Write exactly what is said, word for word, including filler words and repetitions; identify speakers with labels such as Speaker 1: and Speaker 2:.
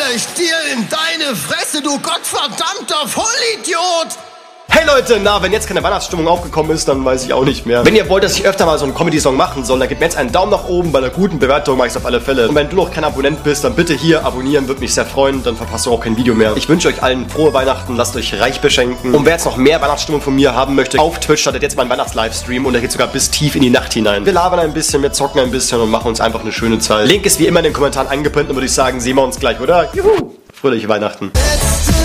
Speaker 1: ich dir in deine Fresse, du gottverdammter Vollidiot!
Speaker 2: Hey Leute, na, wenn jetzt keine Weihnachtsstimmung aufgekommen ist, dann weiß ich auch nicht mehr. Wenn ihr wollt, dass ich öfter mal so einen Comedy-Song machen soll, dann gebt mir jetzt einen Daumen nach oben. Bei einer guten Bewertung mache ich es auf alle Fälle. Und wenn du noch kein Abonnent bist, dann bitte hier abonnieren, würde mich sehr freuen. Dann verpasst du auch kein Video mehr. Ich wünsche euch allen frohe Weihnachten, lasst euch reich beschenken. Und wer jetzt noch mehr Weihnachtsstimmung von mir haben möchte, auf Twitch startet jetzt mein Weihnachts-Livestream und der geht sogar bis tief in die Nacht hinein. Wir labern ein bisschen, wir zocken ein bisschen und machen uns einfach eine schöne Zeit. Link ist wie immer in den Kommentaren angepinnt und würde ich sagen, sehen wir uns gleich, oder? Juhu! Fröhliche Weihnachten.